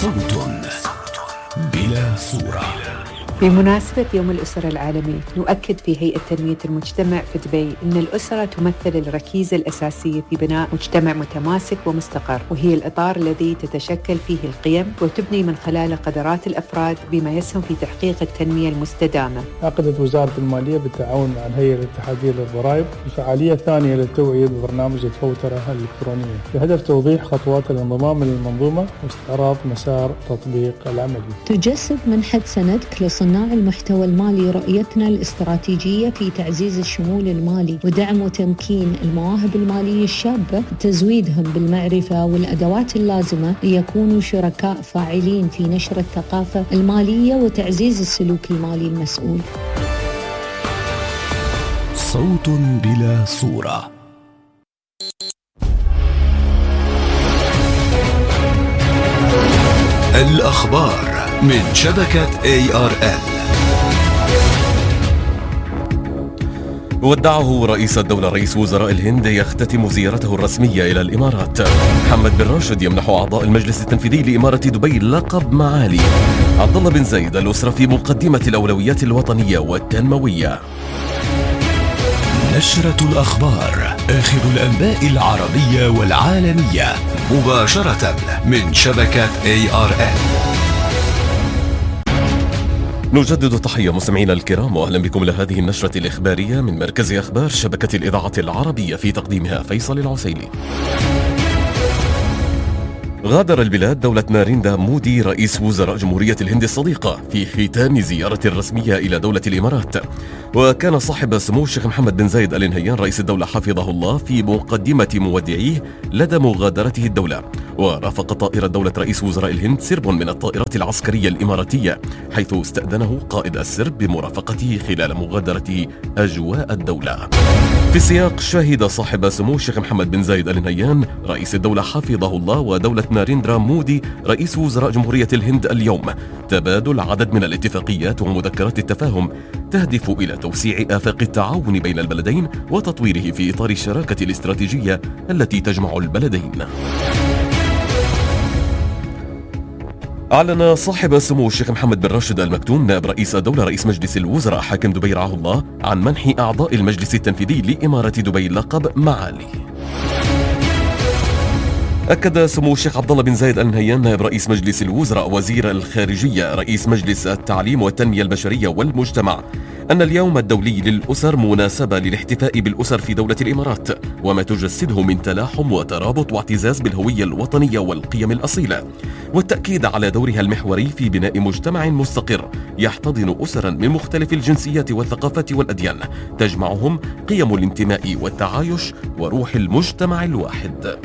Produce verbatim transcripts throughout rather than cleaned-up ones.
صوت بلا صورة. بمناسبة يوم الأسرة العالمي نؤكد في هيئة تنمية المجتمع في دبي أن الأسرة تمثل الركيزة الأساسية في بناء مجتمع متماسك ومستقر، وهي الإطار الذي تتشكل فيه القيم وتبني من خلاله قدرات الأفراد بما يسهم في تحقيق التنمية المستدامة. عقدت وزارة المالية بالتعاون مع الهيئة الاتحادية للضرائب الفعالية الثانية للتوعية ببرنامج الفوترة الإلكترونية بهدف توضيح خطوات الانضمام للمنظومة واستعراض مسار تطبيق العملي. تجسد منحة سندك لصناع المحتوى المالي رؤيتنا الاستراتيجية في تعزيز الشمول المالي ودعم وتمكين المواهب المالية الشابة، تزويدهم بالمعرفة والأدوات اللازمة ليكونوا شركاء فاعلين في نشر الثقافة المالية وتعزيز السلوك المالي المسؤول. صوت بلا صورة. الأخبار من شبكة إيه آر إل. ودعه رئيس الدولة رئيس وزراء الهند يختتم زيارته الرسمية إلى الإمارات. محمد بن راشد يمنح أعضاء المجلس التنفيذي لإمارة دبي لقب معالي. عبد الله بن زايد الأسرة في مقدمة الأولويات الوطنية والتنموية. نشرة الأخبار، آخر الأنباء العربية والعالمية مباشرة من شبكة إيه آر إل. نجدد تحية مستمعينا الكرام وأهلا بكم لهذه النشرة الإخبارية من مركز أخبار شبكة الإذاعة العربية، في تقديمها فيصل العسيلي. غادر البلاد دولة ناريندا مودي رئيس وزراء جمهورية الهند الصديقة في ختام زيارة رسمية إلى دولة الإمارات. وكان صاحب سمو الشيخ محمد بن زايد آل نهيان رئيس الدولة حفظه الله في مقدمة مودعيه لدى مغادرته الدولة. ورافق طائرة دولة رئيس وزراء الهند سرب من الطائرات العسكرية الإماراتية، حيث استأذنه قائد السرب بمرافقته خلال مغادرته أجواء الدولة. في السياق شهد صاحب سمو الشيخ محمد بن زايد آل نهيان رئيس الدولة حفظه الله ودولة ناريندرا مودي رئيس وزراء جمهورية الهند اليوم تبادل عدد من الاتفاقيات ومذكرات التفاهم تهدف إلى توسيع آفاق التعاون بين البلدين وتطويره في إطار الشراكة الاستراتيجية التي تجمع البلدين. أعلن صاحب سمو الشيخ محمد بن راشد آل مكتوم نائب رئيس الدولة رئيس مجلس الوزراء حاكم دبي رعاه الله عن منح أعضاء المجلس التنفيذي لإمارة دبي لقب معالي. أكد سمو الشيخ عبد الله بن زايد آل نهيان نائب رئيس مجلس الوزراء وزير الخارجية رئيس مجلس التعليم والتنمية البشرية والمجتمع أن اليوم الدولي للأسر مناسبة للاحتفاء بالأسر في دولة الإمارات وما تجسده من تلاحم وترابط واعتزاز بالهوية الوطنية والقيم الأصيلة، والتأكيد على دورها المحوري في بناء مجتمع مستقر يحتضن أسرا من مختلف الجنسيات والثقافات والأديان تجمعهم قيم الانتماء والتعايش وروح المجتمع الواحد.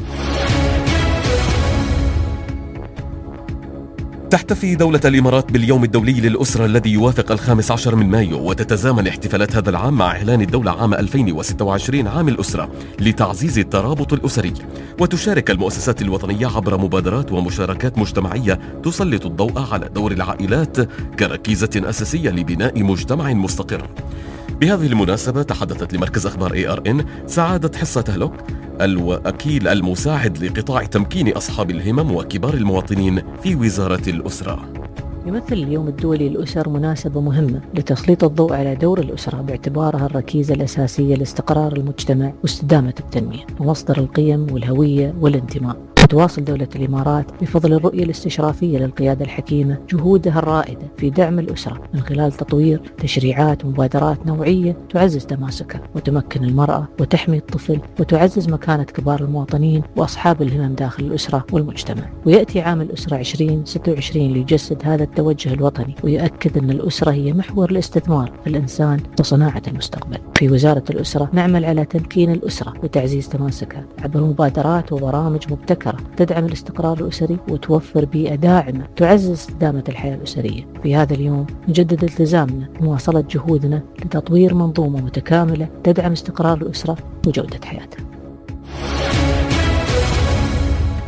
تحتفي دولة الإمارات باليوم الدولي للأسرة الذي يوافق الخامس عشر من مايو، وتتزامن احتفالات هذا العام مع إعلان الدولة عام ألفين وستة وعشرين عام الأسرة لتعزيز الترابط الأسري. وتشارك المؤسسات الوطنية عبر مبادرات ومشاركات مجتمعية تسلط الضوء على دور العائلات كركيزة أساسية لبناء مجتمع مستقر. بهذه المناسبة تحدثت لمركز أخبار إيه آر إن سعادة حصة تهلك الوكيل المساعد لقطاع تمكين أصحاب الهمم وكبار المواطنين في وزارة الأسرة. يمثل اليوم الدولي للأسر مناسبة مهمة لتسليط الضوء على دور الأسرة باعتبارها الركيزة الأساسية لاستقرار المجتمع واستدامة التنمية ومصدر القيم والهوية والانتماء. تواصل دولة الإمارات بفضل الرؤية الاستشرافية للقيادة الحكيمة جهودها الرائدة في دعم الأسرة من خلال تطوير تشريعات ومبادرات نوعية تعزز تماسكها وتمكن المرأة وتحمي الطفل وتعزز مكانة كبار المواطنين وأصحاب الهمم داخل الأسرة والمجتمع. ويأتي عام الأسرة عشرين ستة وعشرين ليجسد هذا التوجه الوطني ويؤكد أن الأسرة هي محور الاستثمار في الإنسان وصناعة المستقبل. في وزارة الأسرة نعمل على تمكين الأسرة وتعزيز تماسكها عبر مبادرات وبرامج مبتكرة تدعم الاستقرار الأسري وتوفر بيئة داعمة تعزز استدامة الحياة الأسرية. في هذا اليوم نجدد التزامنا بمواصلة جهودنا لتطوير منظومة متكاملة تدعم استقرار الأسرة وجودة حياتها.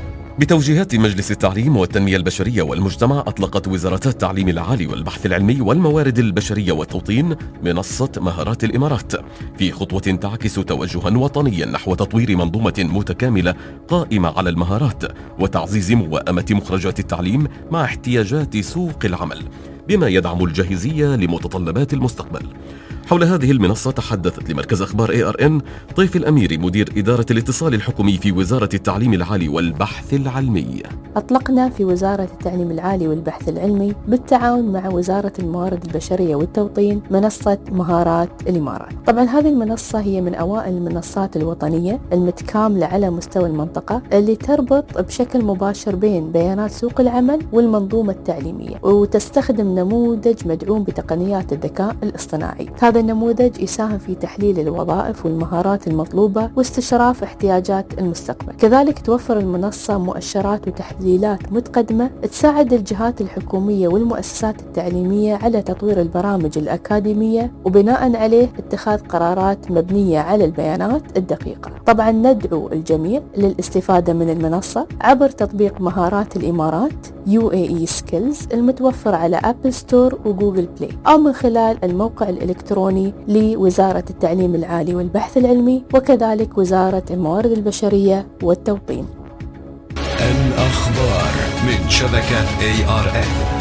بتوجيهات مجلس التعليم والتنمية البشرية والمجتمع، أطلقت وزارة التعليم العالي والبحث العلمي والموارد البشرية والتوطين منصة مهارات الإمارات، في خطوة تعكس توجها وطنيا نحو تطوير منظومة متكاملة قائمة على المهارات وتعزيز موائمة مخرجات التعليم مع احتياجات سوق العمل، بما يدعم الجاهزية لمتطلبات المستقبل. حول هذه المنصة تحدثت لمركز أخبار إيه آر إن طيف الأميري مدير إدارة الاتصال الحكومي في وزارة التعليم العالي والبحث العلمي. أطلقنا في وزارة التعليم العالي والبحث العلمي بالتعاون مع وزارة الموارد البشرية والتوطين منصة مهارات الإمارات. طبعا هذه المنصة هي من أوائل المنصات الوطنية المتكاملة على مستوى المنطقة اللي تربط بشكل مباشر بين بيانات سوق العمل والمنظومة التعليمية، وتستخدم نموذج مدعوم بتقنيات الذكاء الاصطناعي. هذا النموذج يساهم في تحليل الوظائف والمهارات المطلوبة واستشراف احتياجات المستقبل. كذلك توفر المنصة مؤشرات وتحليلات متقدمة تساعد الجهات الحكومية والمؤسسات التعليمية على تطوير البرامج الأكاديمية وبناء عليه اتخاذ قرارات مبنية على البيانات الدقيقة. طبعا ندعو الجميع للاستفادة من المنصة عبر تطبيق مهارات الإمارات يو إيه إي Skills المتوفر على أبل ستور وجوجل بلاي، أو من خلال الموقع الإلكتروني لوزارة التعليم العالي والبحث العلمي وكذلك وزارة الموارد البشرية والتوطين. الأخبار من شبكة إيه آر إن.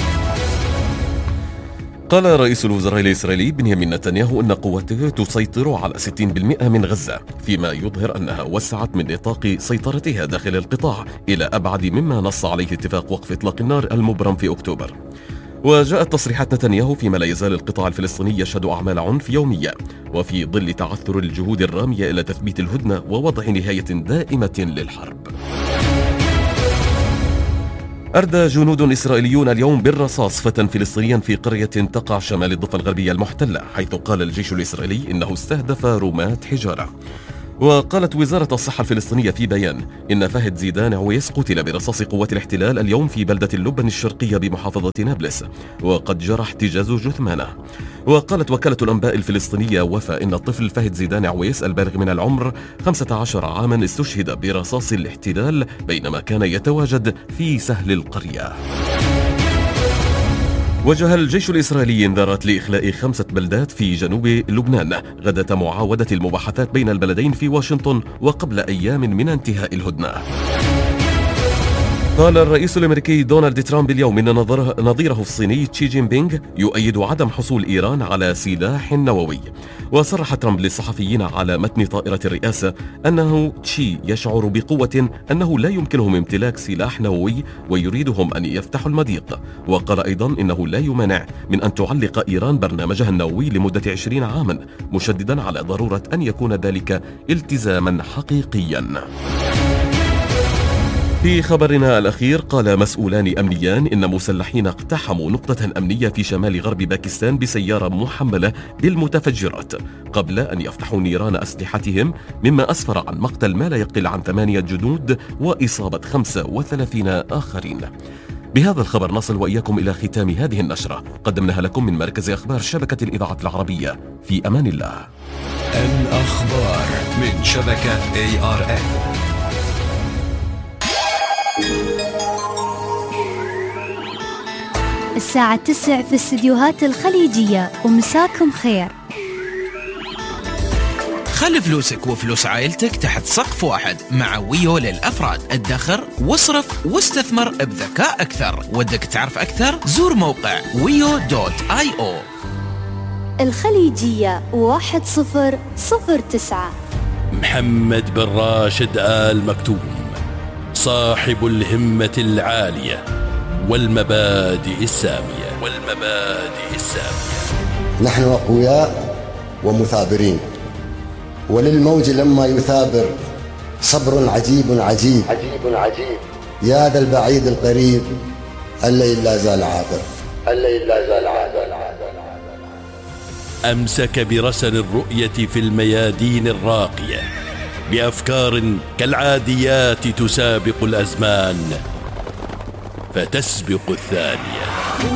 قال رئيس الوزراء الإسرائيلي بنيامين نتنياهو أن قوته تسيطر على ستين بالمئة من غزة، فيما يظهر أنها وسعت من نطاق سيطرتها داخل القطاع إلى أبعد مما نص عليه اتفاق وقف إطلاق النار المبرم في أكتوبر. وجاءت تصريحات نتنياهو فيما لا يزال القطاع الفلسطيني يشهد أعمال عنف يومية، وفي ظل تعثر الجهود الرامية إلى تثبيت الهدنة ووضع نهاية دائمة للحرب. أردى جنود إسرائيليون اليوم بالرصاص فتى فلسطينيا في قرية تقع شمال الضفة الغربية المحتلة، حيث قال الجيش الإسرائيلي إنه استهدف رماة حجارة. وقالت وزارة الصحة الفلسطينية في بيان إن فهد زيدان عويس قتل برصاص قوات الاحتلال اليوم في بلدة اللبن الشرقية بمحافظة نابلس، وقد جرى احتجاز جثمانه. وقالت وكالة الأنباء الفلسطينية وفا إن الطفل فهد زيدان عويس البالغ من العمر خمسة عشر عاما استشهد برصاص الاحتلال بينما كان يتواجد في سهل القرية. وجه الجيش الإسرائيلي انذارات لإخلاء خمسة بلدات في جنوب لبنان غدة معاودة المباحثات بين البلدين في واشنطن وقبل أيام من انتهاء الهدنة. قال الرئيس الأمريكي دونالد ترامب اليوم إن نظيره الصيني تشي جين بينغ يؤيد عدم حصول إيران على سلاح نووي. وصرح ترامب للصحفيين على متن طائرة الرئاسة أنه تشي يشعر بقوة أنه لا يمكنهم امتلاك سلاح نووي ويريدهم أن يفتحوا المضيق. وقال أيضا إنه لا يمانع من أن تعلق إيران برنامجها النووي لمدة عشرين عاما، مشددا على ضرورة أن يكون ذلك التزاما حقيقيا. في خبرنا الأخير قال مسؤولان أمنيان إن مسلحين اقتحموا نقطة أمنية في شمال غرب باكستان بسيارة محملة بالمتفجرات قبل أن يفتحوا نيران أسلحتهم، مما أسفر عن مقتل ما لا يقل عن ثمانية جنود وإصابة خمسة وثلاثين آخرين. بهذا الخبر نصل وإياكم إلى ختام هذه النشرة، قدمناها لكم من مركز أخبار شبكة الإذاعة العربية. في أمان الله. الأخبار من شبكة إيه آر إن. الساعة تسع في الاستديوهات الخليجية، ومساكم خير. خلي فلوسك وفلوس عائلتك تحت سقف واحد مع ويو للأفراد. ادخر واصرف واستثمر بذكاء أكثر. ودك تعرف أكثر؟ زور موقع ويو دوت آي أو. الخليجية واحد صفر صفر تسعة. محمد بن راشد آل مكتوم، صاحب الهمة العالية والمبادئ السامية والمبادئ السامية. نحن أقوياء ومثابرين، وللموج لما يثابر صبر عجيب عجيب عجيب عجيب. يا ذا البعيد القريب الليل لا زال عابر الليل لا زال عابر. أمسك برسن الرؤية في الميادين الراقية بأفكار كالعاديات تسابق الأزمان فتسبق الثانية.